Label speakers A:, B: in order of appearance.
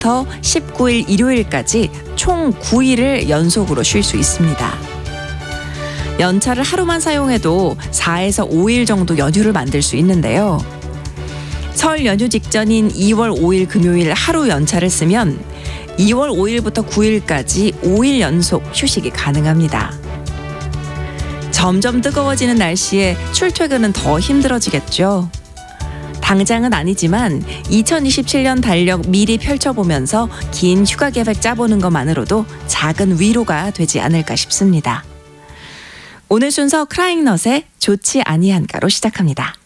A: 9일부터 19일 일요일까지 총 9일을 연속으로 쉴 수 있습니다. 연차를 하루만 사용해도 4에서 5일 정도 연휴를 만들 수 있는데요. 설 연휴 직전인 2월 5일 금요일 하루 연차를 쓰면 2월 5일부터 9일까지 5일 연속 휴식이 가능합니다. 점점 뜨거워지는 날씨에 출퇴근은 더 힘들어지겠죠. 당장은 아니지만 2027년 달력 미리 펼쳐보면서 긴 휴가 계획 짜보는 것만으로도 작은 위로가 되지 않을까 싶습니다. 오늘 순서 크라잉넛의 좋지 아니한가로 시작합니다.